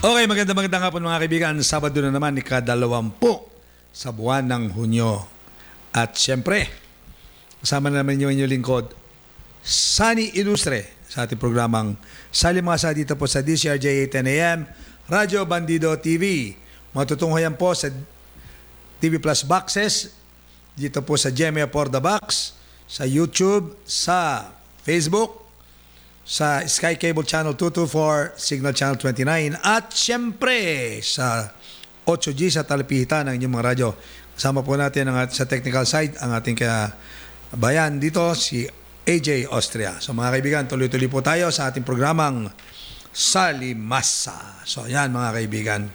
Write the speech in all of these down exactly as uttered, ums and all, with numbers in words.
Okay, maganda magandang hapon mga kaibigan. Sabado na naman, ikadalawampu sa buwan ng Hunyo. At siyempre, kasama na naman yung inyong lingkod, Sunny Ilustre, sa ating programang Salimasa dito po sa D C R J eight ten A M, Radyo Bandido T V. Matutunghayan po sa T V Plus Boxes, dito po sa G M A for the Box, sa YouTube, sa Facebook, sa Sky Cable Channel two twenty-four, Signal Channel twenty-nine, at siyempre sa eight G sa talapihitan ng inyong mga radyo. Kasama po natin ang, sa technical side ang ating kabayan dito, si A J Austria. So mga kaibigan, tuloy-tuloy po tayo sa ating programang Salimasa. So yan mga kaibigan.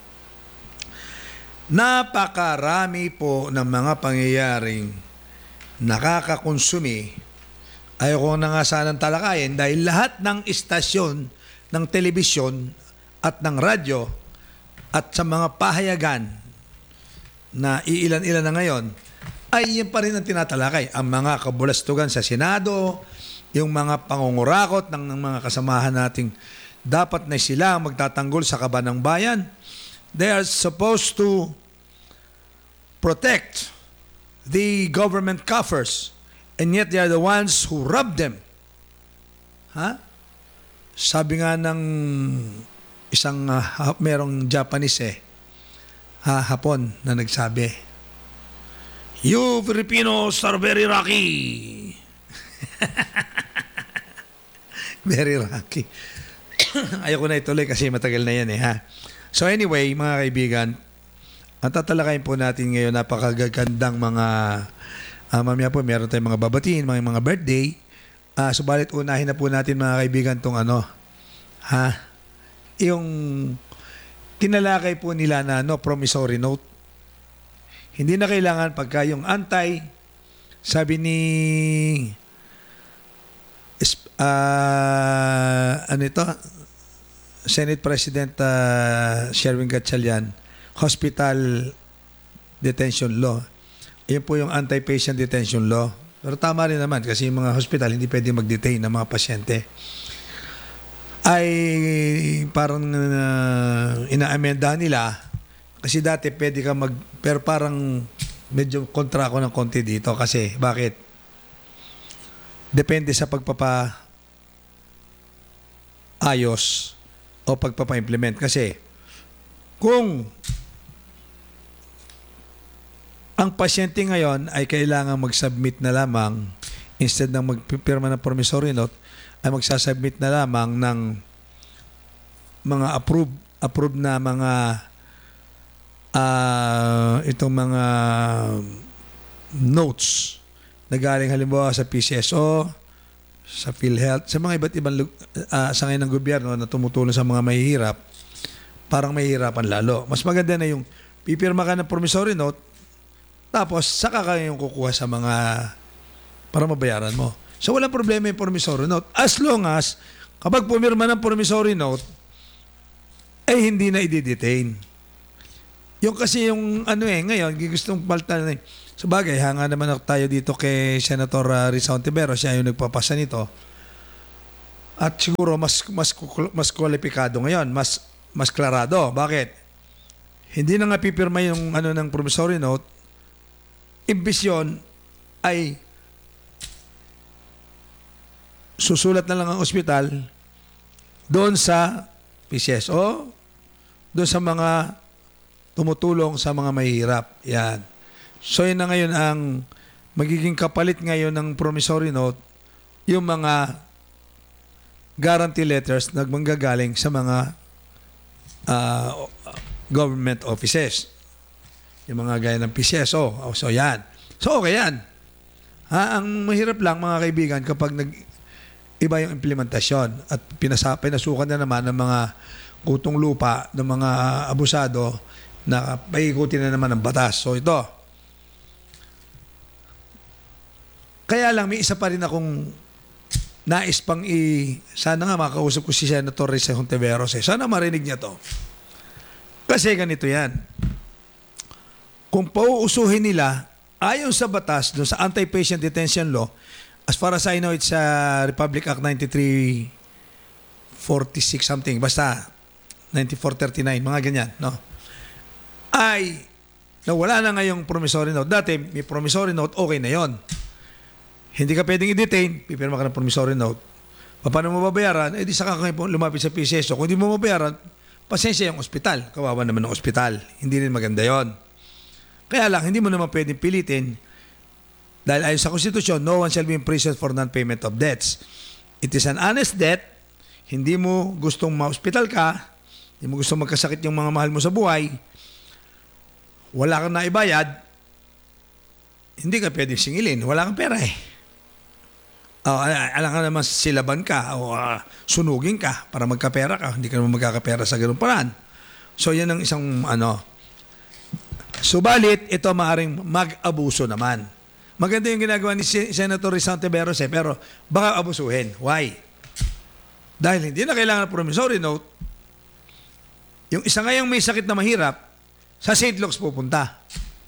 Napakarami po ng mga pangyayaring nakakakonsumi. Ayoko na nga sanang talakayin dahil lahat ng istasyon ng telebisyon at ng radyo at sa mga pahayagan na iilan-ilan na ngayon ay yun pa rin ang tinatalakay. Ang mga kabulastugan sa Senado, yung mga pangungurakot ng, ng mga kasamahan nating dapat na sila magtatanggol sa kaban ng bayan. They are supposed to protect the government coffers. And yet they are the ones who rob them. Ha? Sabi nga ng isang uh, merong Japanese eh, ha, Hapon na nagsabi, "You Filipinos are very rocky." Very rocky. Ayoko na ituloy kasi matagal na yan eh ha. So anyway, mga kaibigan, ang tatalakayin po natin ngayon napakagagandang mga Uh, mamaya po, meron tayong mga babatiin, mga, mga birthday. Uh, subalit, unahin na po natin mga kaibigan itong ano, ha? Yung kinalakay po nila na no promissory note. Hindi na kailangan pagka yung antay, sabi ni uh, ano ito, Senate President uh, Sherwin Gatchalian, hospital detention law. Yan po yung anti-patient detention law. Pero tama rin naman kasi yung mga hospital hindi pwede mag-detain ng mga pasyente. Ay parang uh, ina-amenda nila kasi dati pwede ka mag... Pero parang medyo kontra ako ng konti dito kasi bakit? Depende sa pagpapa ayos o pagpapa-implement. Kasi kung ang pasyente ngayon ay kailangan mag-submit na lamang, instead ng magpipirma ng promissory note, ay magsasubmit na lamang ng mga approve, approve na mga uh, itong mga notes na galing halimbawa sa P C S O, sa PhilHealth, sa mga iba't ibang uh, sangay ng gobyerno na tumutulong sa mga mahihirap, parang mahihirapan lalo. Mas maganda na yung pipirma ka ng promissory note, tapos, saka kayo yung kukuha sa mga para mabayaran mo. So, walang problema yung promissory note. As long as, kapag pumirma ng promissory note, ay eh, hindi na i-detain. Yung kasi yung ano eh, ngayon, gustong paltan eh. So, bagay, hanga naman tayo dito kay Senator uh, Risa Ontiveros, siya yung nagpapasa nito. At siguro, mas, mas, mas kwalipikado ngayon, mas, mas klarado. Bakit? Hindi na nga pipirma yung ano ng promissory note, imbis yun ay susulat na lang ang ospital doon sa P C S O, doon sa mga tumutulong sa mga mahihirap. Yan. So yun na ngayon ang magiging kapalit ngayon ng promissory note, yung mga guarantee letters na manggagaling sa mga uh, government offices. Yung mga gaya ng P C S O. So, yan. So, okay yan. Ha, ang mahirap lang, mga kaibigan, kapag nag iba yung implementasyon at pinasa, pinasukan na naman ng mga kutong lupa ng mga abusado na paikutin na naman ng batas. So, ito. Kaya lang, may isa pa rin akong nais pang i... Sana nga makausap ko si Senator Risa Ontiveros. Eh. Sana marinig niya to. Kasi ganito yan. Kung pauusuhin nila, ayon sa batas, doon sa anti-patient detention law, as far as I know, it's uh, Republic Act ninety-three forty-six something. Basta, ninety-four thirty-nine, mga ganyan, no? Ay, na wala na ngayong promissory note. Dati, may promissory note, okay na yon. Hindi ka pwedeng i-detain, pipirma ka ng promissory note. Paano mo babayaran? Eh di saka kayo lumapit sa P C S O. Kung hindi mo mabayaran, pasensya yung ospital. Kawawa naman ng ospital. Hindi rin maganda yon. Kaya lang, hindi mo naman pwedeng pilitin dahil ayon sa konstitusyon, no one shall be imprisoned for non-payment of debts. It is an honest debt. Hindi mo gustong ma-hospital ka, hindi mo gustong magkasakit yung mga mahal mo sa buhay, wala kang naibayad, hindi ka pwedeng singilin. Wala kang pera eh. Uh, alam ka naman silaban ka o uh, sunugin ka para magkapera ka. Hindi ka naman magkakapera sa ganung paraan. So yan ang isang ano. Subalit, ito maaring mag-abuso naman. Maganda yung ginagawa ni Senator Rizal Tiveros eh, pero baka abusuhin. Why? Dahil hindi na kailangan ng promissory note, yung isa ngayong may sakit na mahirap, sa Saint Luke's pupunta.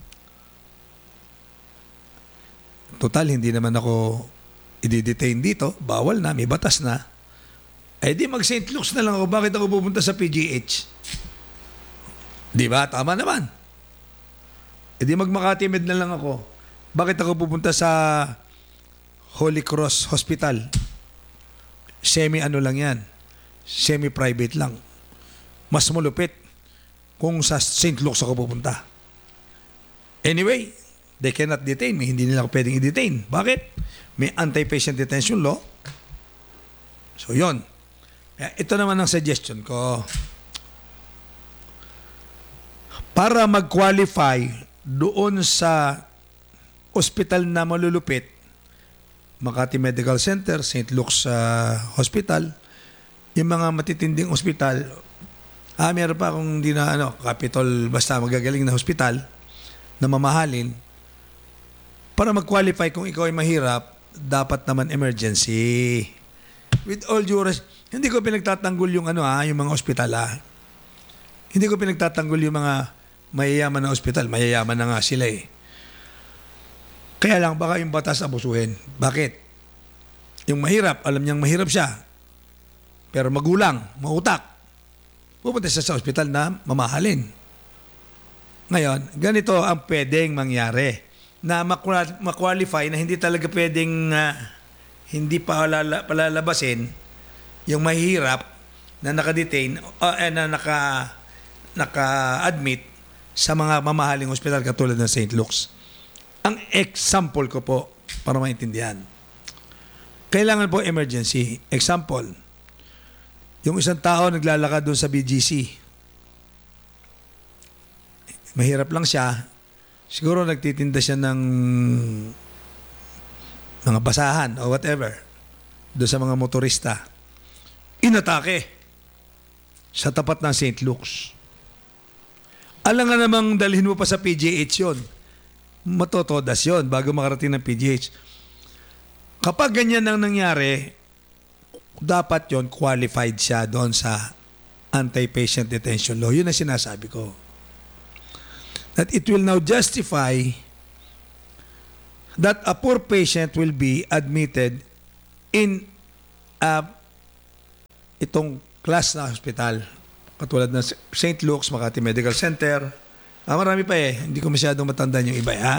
Total, hindi naman ako i-detain dito. Bawal na, may batas na. Eh di mag-Saint Luke's na lang ako. Bakit ako pupunta sa P G H? Di ba? Tama naman. Eh di mag-Makati Med na lang ako. Bakit ako pupunta sa Holy Cross Hospital? Semi-ano lang yan. Semi-private lang. Mas malupit kung sa Saint Luke's ako pupunta. Anyway, they cannot detain me. Hindi nila ako pwedeng i-detain. Bakit? May anti-patient detention law. So, yon. Ito naman ang suggestion ko. Para mag-qualify doon sa hospital na malulupit, Makati Medical Center, Saint Luke's uh, Hospital, yung mga matitinding hospital, ah, meron pa akong hindi na, ano, Capitol, basta magagaling na hospital na mamahalin. Para mag-qualify kung ikaw ay mahirap, dapat naman emergency. With all due respect, hindi ko pinagtatanggol yung ano ha, yung mga ospital ha. Hindi ko pinagtatanggol yung mga mayayaman na ospital. Mayayaman na nga sila eh. Kaya lang baka yung batas abusuhin. Bakit? Yung mahirap, alam niyang mahirap siya. Pero magulang, mautak. Pupunta siya sa ospital na mamahalin. Ngayon, ganito ang pwedeng mangyari. Na ma-qualify na hindi talaga pwedeng uh, hindi pa palala, palalabasin yung mahihirap na naka-detain uh, eh, na naka, naka-admit sa mga mamahaling ospital katulad ng Saint Luke's. Ang example ko po para maintindihan. Kailangan po emergency. Example, yung isang tao naglalakad doon sa B G C. Mahirap lang siya. Siguro nagtitinda siya ng mga basahan o whatever doon sa mga motorista. Inatake sa tapat ng Saint Luke's. Alam nga namang dalhin mo pa sa P G H yun. Matotodas yun bago makarating ng P G H. Kapag ganyan ang nangyari, dapat yon qualified siya doon sa anti-patient detention law. Yun ang sinasabi ko. That it will now justify that a poor patient will be admitted in uh, itong class na hospital. Katulad ng Saint Luke's, Makati Medical Center. Ah, marami pa eh. Hindi ko masyadong matandaan yung iba, ha?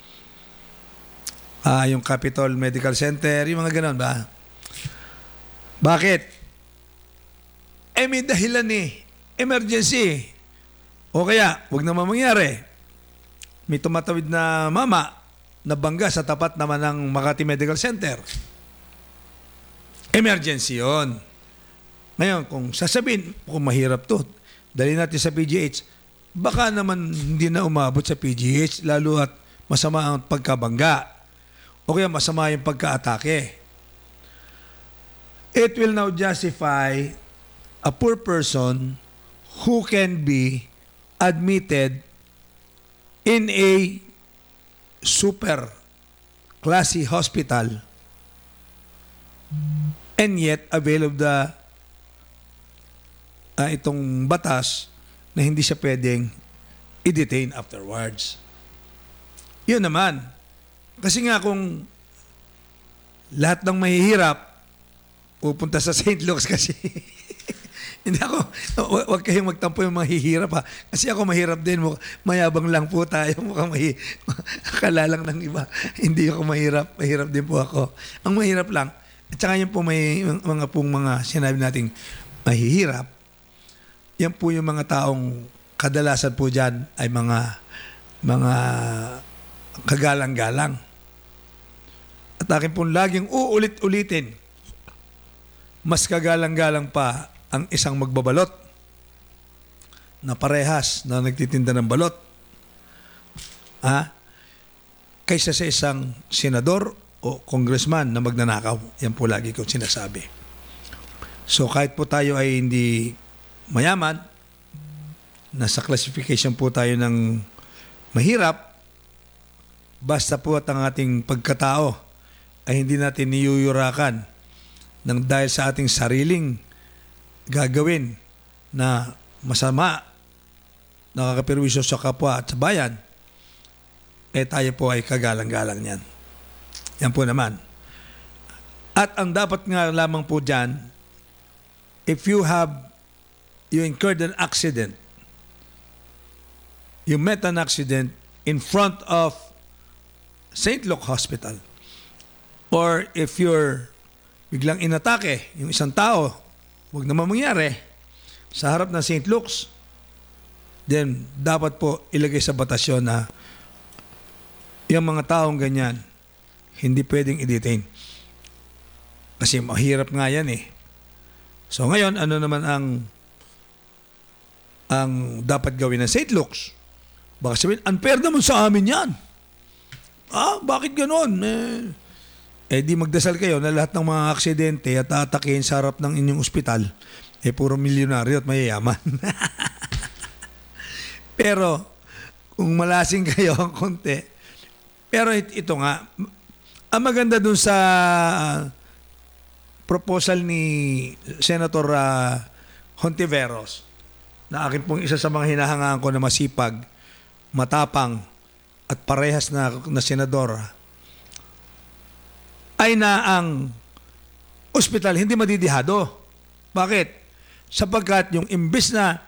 Ah, yung Capitol Medical Center, yung mga ganon ba? Bakit? Eh, may dahilan eh. Emergency. O kaya, huwag naman mangyari. May tumatawid na mama na bangga sa tapat naman ng Makati Medical Center. Emergency yun. Ngayon, kung sasabihin, kung mahirap to, dali natin sa P G H, baka naman hindi na umabot sa P G H, lalo at masama ang pagkabangga. O kaya masama yung pagka-atake. It will now justify a poor person who can be admitted in a super classy hospital and yet avail of the uh, itong batas na hindi siya pwedeng i-detain afterwards. Yun naman. Kasi nga kung lahat ng mahihirap pupunta sa Saint Luke's kasi Hindi ako, hu- huwag kayong magtampo yung mahihirap ha. Kasi ako mahirap din. Mukha- Mayabang lang po tayo. Mukhang mahi, akala lang ng iba. Hindi ako mahirap. Mahirap din po ako. Ang mahirap lang, at saka yun po may mga pong mga sinabi nating mahihirap, yan po yung mga taong kadalasan po dyan ay mga mga kagalang-galang. At akin pong laging uulit-ulitin, mas kagalang-galang pa ang isang magbabalot na parehas na nagtitinda ng balot ha? Kaysa sa isang senador o congressman na magnanakaw. Yan po lagi ko sinasabi. So kahit po tayo ay hindi mayaman, nasa classification po tayo ng mahirap, basta po at ang ating pagkatao ay hindi natin niyuyurakan ng dahil sa ating sariling gagawin na masama, nakakapirwisyo sa kapwa at sa bayan, eh tayo po ay kagalang-galang niyan. Yan po naman. At ang dapat nga lamang po dyan, if you have, you incurred an accident, you met an accident in front of Saint Luke Hospital, or if you're biglang inatake yung isang tao, huwag naman mangyari sa harap ng Saint Luke's, then dapat po ilagay sa batasyon na yung mga taong ganyan hindi pwedeng i-detain. Kasi mahirap nga yan eh. So ngayon, ano naman ang ang dapat gawin ng Saint Luke's? Baka sabihin, unfair naman sa amin yan. Ah, bakit ganon? Eh, eh di magdasal kayo na lahat ng mga aksidente at atakihin sa harap ng inyong ospital, eh puro milyonaryo at mayayaman. Pero, kung malasing kayo ang konti, pero it, ito nga, ang maganda dun sa proposal ni Senator uh, Hontiveros, na akin pong isa sa mga hinahangaan ko na masipag, matapang, at parehas na, na senador, ay na ang ospital hindi madidihado. Bakit? Sapagkat yung imbis na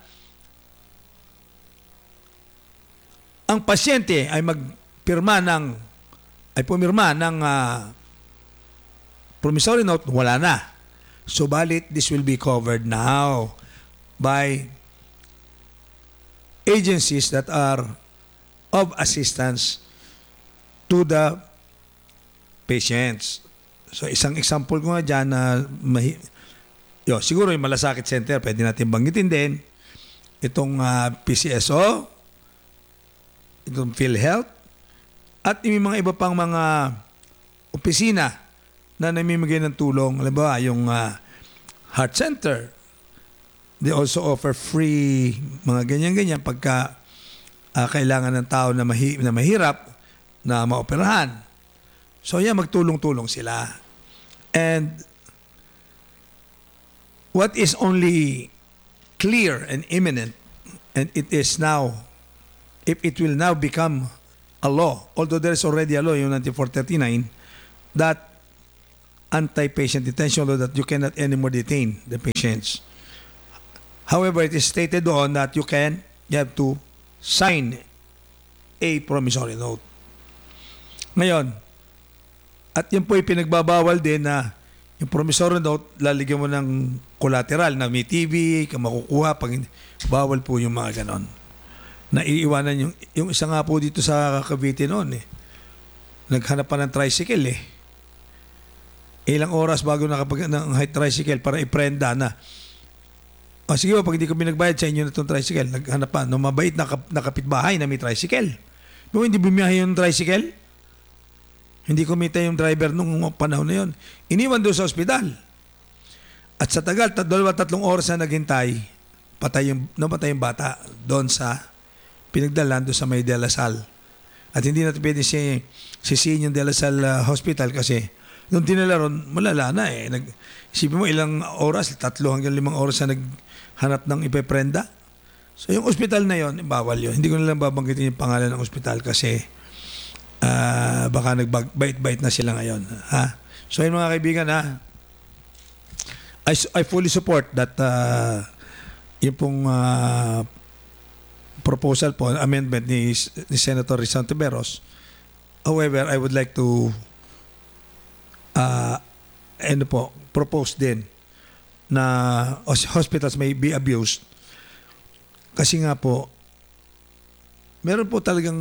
ang pasyente ay magpirma ng ay pumirma ng uh, promissory note, wala na. Subalit, this will be covered now by agencies that are of assistance to the patients. So isang example ko nga dyan na mahi- yo, siguro yung Malasakit Center, pwede natin banggitin din. Itong uh, P C S O, itong PhilHealth, at may mga iba pang mga opisina na namimigay ng tulong. Alam ba, yung uh, Heart Center, they also offer free mga ganyan-ganyan pagka uh, kailangan ng tao na, mahi- na mahirap na maoperahan. So yan, magtulong-tulong sila. And what is only clear and imminent, and it is now, if it will now become a law, although there is already a law, yung ninety-four thirty-nine, that anti-patient detention law, that you cannot anymore detain the patients. However, it is stated on that you can, you have to sign a promissory note. Ngayon, at yun po yung pinagbabawal din na yung promissory note, lalagyan mo ng collateral na may T V, ka makukuha, pag bawal po yung mga ganon. Naiiwanan yung, yung isa nga po dito sa Cavite noon eh. Naghanap pa ng tricycle eh. Ilang oras bago nakapag ng height tricycle para iprenda na. O sige po, pag hindi ko binagbayad sa inyo na itong tricycle, naghanap pa, no, mabait na, kap, na kapitbahay na may tricycle. Kung hindi bumiyahe yung tricycle, hindi kumita yung driver nung panahon na yun. Iniwan doon sa ospital. At sa tagal, dalawa tatlong oras na naghintay, patay yung, namatay yung bata doon sa pinagdalan doon sa may De La Salle. At hindi natin pwede si, sisihin yung De La Salle uh, Hospital kasi nung dinala ron, malala na eh. Nag, isipin mo ilang oras, tatlo hanggang limang oras na naghanap ng ipeprenda. So yung ospital na yon, bawal yun. Hindi ko nalang babanggitin yung pangalan ng ospital kasi uh, baka nagbait-bait na sila ngayon. Ha? So yun mga kaibigan, ha? I, I fully support that uh, yung pong ah, proposal po, amendment ni, ni Senator Rizal Tiberos. However, I would like to uh, ano po, propose din na hospitals may be abused kasi nga po meron po talagang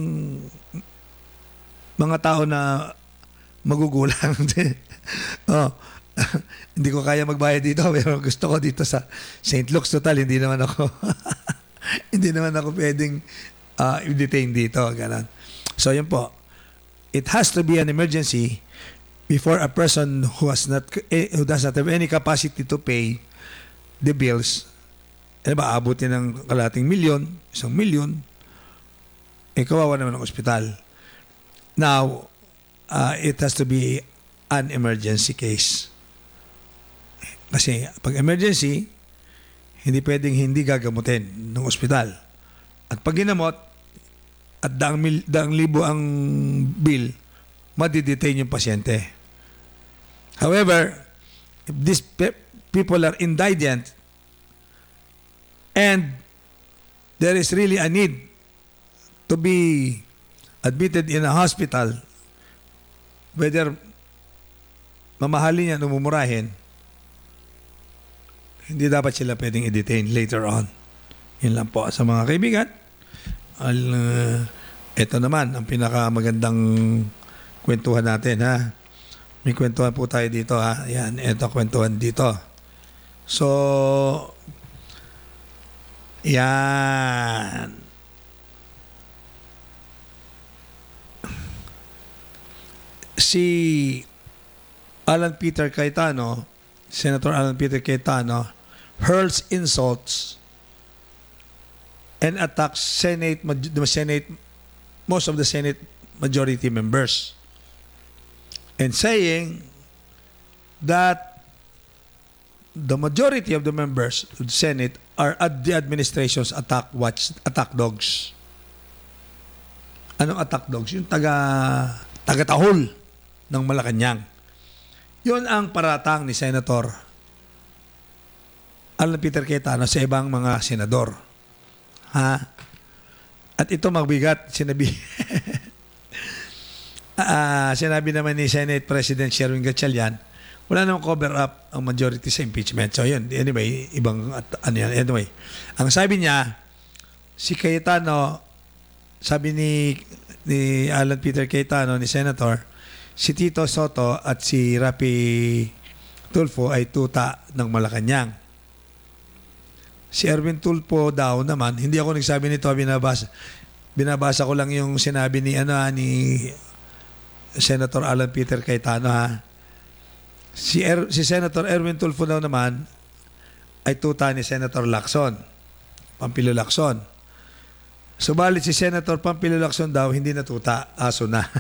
mga tao na magugulang. oh, hindi ko kaya magbayad dito pero gusto ko dito sa Saint Luke's. Total, hindi naman ako hindi naman ako pwedeng uh, i-detain dito. Ganun. So yun po. It has to be an emergency before a person who has not eh, who does not have any capacity to pay the bills. Ano ba, abutin ng kalating milyon, isang milyon, eh kawawa naman ng ospital. Now, uh, it has to be an emergency case. Kasi pag emergency, hindi pwedeng hindi gagamutin ng ospital. At pag ginamot, at daang, mil, daang libo ang bill, madidetain yung pasyente. However, if these pe- people are indigent and there is really a need to be admitted in a hospital, whether mamahalin yan o mumurahin, hindi dapat sila pwedeng i-detain later on. Yun lang po sa mga kaibigan. Al, uh, ito naman ang pinakamagandang kwentuhan natin, ha. May kwentuhan po tayo dito, ha. Yan, ito kwentuhan dito. So, yan. Si Alan Peter Cayetano, Senator Alan Peter Cayetano, hurls insults and attacks Senate, the Senate, most of the Senate majority members, and saying that the majority of the members of the Senate are at the administration's attack watch, attack dogs. Anong attack dogs? Yung taga taga-tahol ng Malacanang. Yun ang paratang ni Senator Alan Peter Cayetano sa ibang mga senador. Ha? At ito magbigat, sinabi uh, sinabi naman ni Senate President Sherwin Gatchalian, wala namang cover up ang majority sa impeachment. So yun, anyway, ibang at, ano yan, anyway. Ang sabi niya, si Cayetano, sabi ni, ni Alan Peter Cayetano, ni Senator, si Tito Soto at si Rapi Tulfo ay tuta ng Malacanang. Si Erwin Tulfo daw naman, hindi ako nagsabi nito, binabasa. Binabasa ko lang yung sinabi ni ano ni Senator Alan Peter Cayetano, ha. Si er, si Senator Erwin Tulfo daw naman ay tuta ni Senator Lacson, Pampilo Lacson. Subalit si Senator Pampilo Lacson daw hindi natuta, aso na.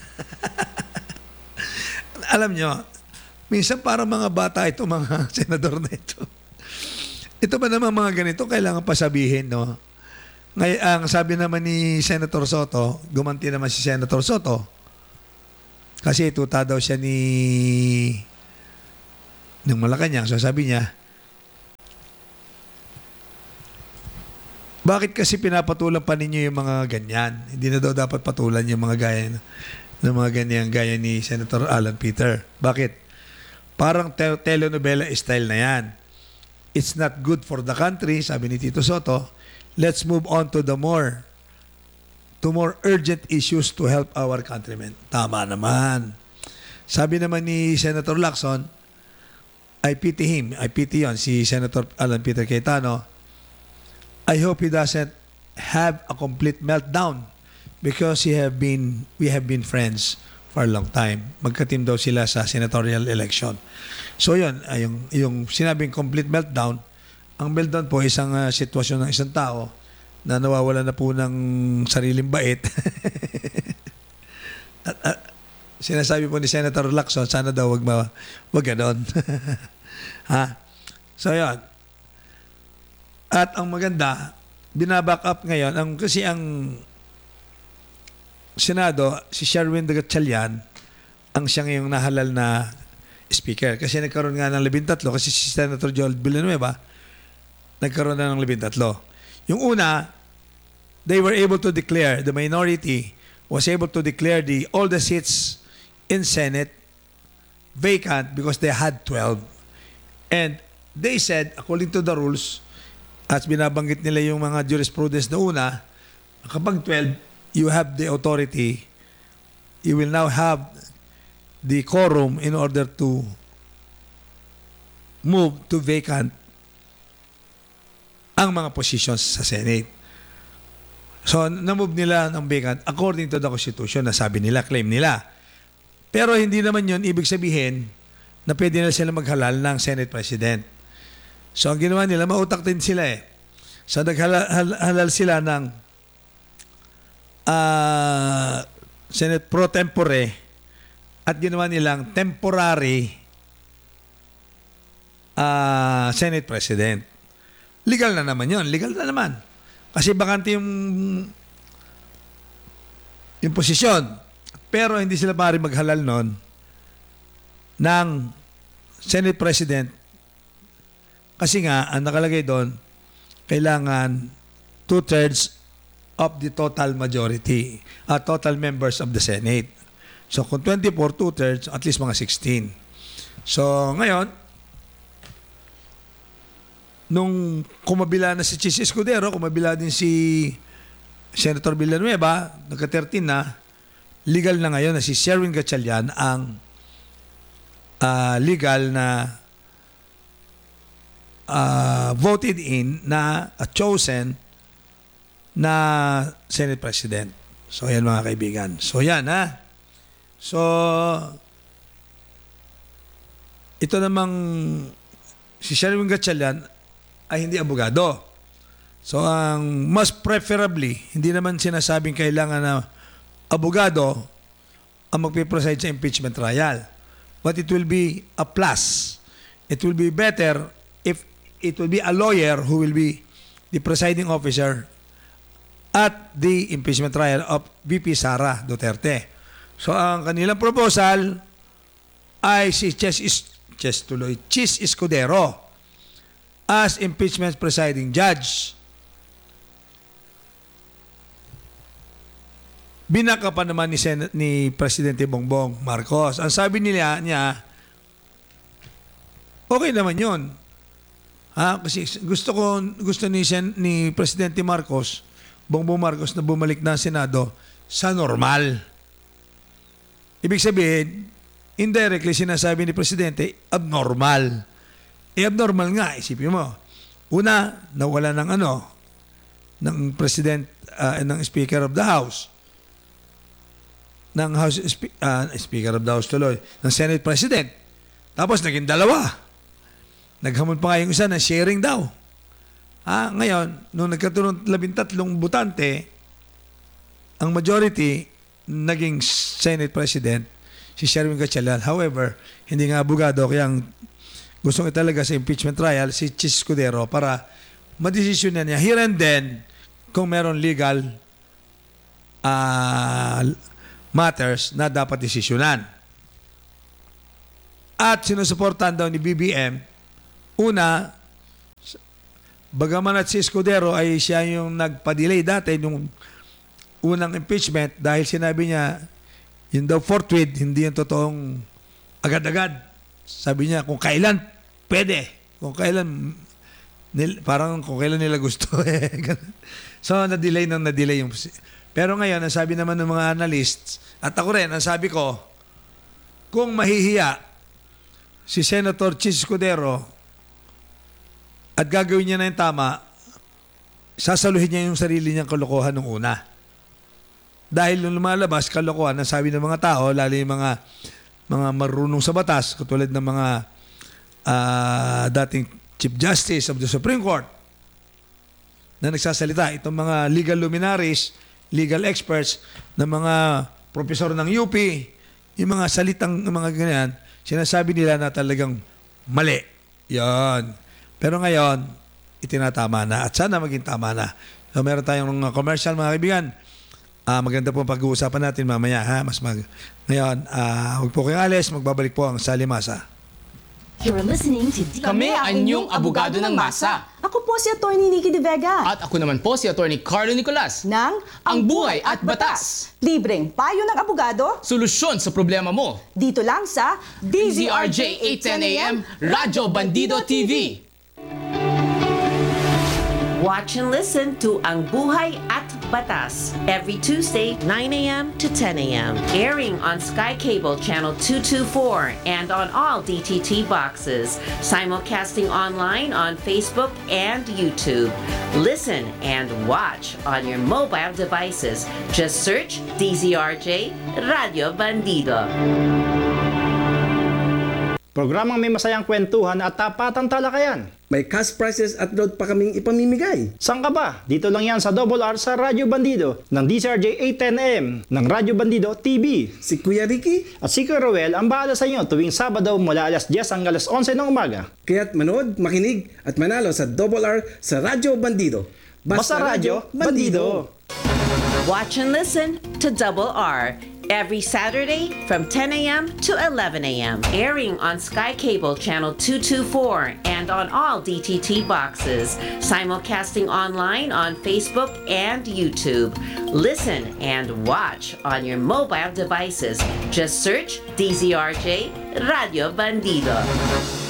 Alam nyo, minsan parang mga bata ito, mga senador na ito. Ito ba naman mga ganito, kailangan pa sabihin, no? Ngayon, ang sabi naman ni Senator Soto, gumanti naman si Senator Soto, kasi tuta daw siya ni ng Malacanang. So sabi niya, bakit kasi pinapatulan pa ninyo yung mga ganyan? Hindi na daw dapat patulan yung mga gaya ng mga ganyan gaya ni Senator Alan Peter. Bakit? Parang te- telenovela style na yan. It's not good for the country, sabi ni Tito Soto. Let's move on to the more to more urgent issues to help our countrymen. Tama naman. Sabi naman ni Senator Lacson, I pity him. I pity yon si Senator Alan Peter Cayetano. I hope he doesn't have a complete meltdown because he have been we have been friends for a long time. Magka-team daw sila sa senatorial election. So yun, ay yung, yung sinabing complete meltdown, ang meltdown po isang uh, sitwasyon ng isang tao na nawawala na po ng sariling bait. at, at, sinasabi po ni Senator Lacson, sana daw wag, ma, wag ganon. Ha? So yun. At ang maganda, binaback up ngayon, ang, kasi ang Senado, si Sherwin Gatchalian, ang siya ngayong nahalal na speaker. Kasi nagkaroon nga ng labintatlo kasi si Senator Joel Villanueva nagkaroon na ng labintatlo. Yung una, they were able to declare, the minority was able to declare the all the seats in Senate vacant because they had twelve. And they said, according to the rules, as binabanggit nila yung mga jurisprudence na una, kapag twelve, you have the authority, you will now have the quorum in order to move to vacant ang mga positions sa Senate. So, na-move nila ng vacant according to the Constitution na sabi nila, claim nila. Pero hindi naman yun ibig sabihin na pwede na sila maghalal ng Senate President. So, ang ginawa nila, mautak din sila eh. So, naghalal sila ng uh, Senate pro tempore at ginawa nilang temporary uh, Senate President. Legal na naman yun. Legal na naman. Kasi bakante yung yung posisyon. Pero hindi sila maaari maghalal nun ng Senate President kasi nga, ang nakalagay doon, kailangan two-thirds of the total majority, uh, total members of the Senate. So, kung twenty-four, two-thirds, at least mga sixteen. So, ngayon, nung kumabila na si Chis Escudero, kumabila din si Senator Villanueva, nagka-thirteen na, legal na ngayon na si Sherwin Gatchalian ang uh, legal na uh, voted in na uh, chosen na Senate President. So, yan mga kaibigan. So, yan ha. So, ito namang si Sherwin Gatchalian ay hindi abogado. So, ang mas preferably, hindi naman sinasabing kailangan na abogado ang magpipreside sa impeachment trial. But it will be a plus. It will be better if it will be a lawyer who will be the presiding officer at the impeachment trial of V P Sara Duterte. So, ang kanilang proposal ay si Chis, Chis, tuloy, Chis Escudero as impeachment presiding judge. Binaka pa naman ni, Sen- ni Presidente Bongbong Marcos. Ang sabi nila niya, okay naman yun. Ha? Kasi gusto ko, gusto ni, Sen- ni Presidente Marcos, Bongbong Marcos na bumalik na Senado sa normal. Ibig sabihin, indirectly sinasabi ni Presidente, abnormal. Eh, abnormal nga, isipin mo. Una, nawala ng ano, ng President, uh, ng Speaker of the House. Ng House, uh, Speaker of the House tuloy, ng Senate President. Tapos, naging dalawa. Naghamon pa nga yung isa na sharing daw. Ah, ngayon, nung nagkatuloy labintatlong butante, ang majority, naging Senate President, si Sherwin Gatchalian. However, hindi nga abogado, kaya ang gusto ko talaga sa impeachment trial si Chis Escudero para madesisyonan niya here and then kung meron legal uh, matters na dapat desisyonan. At sinusuportahan daw ni B B M, una, bagaman at si Escudero ay siya yung nagpa-delay dati nung unang impeachment dahil sinabi niya yung daw forthwith, hindi yung totoong agad-agad. Sabi niya, kung kailan, pwede. Kung kailan, nil, parang kung kailan nila gusto. So, na-delay nang na-delay yung... Pero ngayon, ang sabi naman ng mga analysts, at ako rin, ang sabi ko, kung mahihiya si Senator Chis Escudero at gagawin niya na yung tama, sasaluhin niya yung sarili niyang kalokohan nung una. Dahil nung lumalabas, kalokohan, ang sabi ng mga tao, lalo yung mga mga marunong sa batas, katulad ng mga uh, dating Chief Justice of the Supreme Court na nagsasalita, itong mga legal luminaries, legal experts, ng mga profesor ng U P, yung mga salitang mga ganyan, sinasabi nila na talagang mali. Yan. Pero ngayon, itinatama na at sana maging tama na. So, meron tayong mga commercial, mga kaibigan. Uh, maganda po pag-uusapan natin mamaya. Ha? Mas mag... Ngayon, uh, huwag po kayong alis, magbabalik po ang Salimasa. You're listening to D- Kami ang inyong abogado ng masa. Ako po si Attorney Nikki De Vega. At ako naman po si Attorney Carlo Nicolas. ng Ang Buhay at Batas. Libreng payo ng abogado Solusyon sa problema mo. dito lang sa D Z R J eight ten A M, Radyo Bandido T V. Watch and listen to Ang Buhay at Batas every Tuesday, nine A M to ten A M Airing on Sky Cable Channel two twenty-four and on all D T T boxes. Simulcasting online on Facebook and YouTube. Listen and watch on your mobile devices. Just search D Z R J Radio Bandido. Programang may masayang kwentuhan at tapatang talakayan. May cash prizes at load pa kaming ipamimigay. Saan ka ba? Dito lang yan sa Double R sa Radyo Bandido ng D Z R J eight ten A M ng Radyo Bandido T V. Si Kuya Ricky, At si Kuya Roel ang bahala sa inyo tuwing Sabado mula alas diyes hanggang alas onse ng umaga. kaya't manood, makinig at manalo sa Double R sa Radyo Bandido. Basta Radyo Bandido! Watch and listen to Double R every Saturday from ten A M to eleven A M Airing on Sky Cable Channel two twenty-four and on all D T T boxes. Simulcasting online on Facebook and YouTube. Listen and watch on your mobile devices. Just search D Z R J Radio Bandido.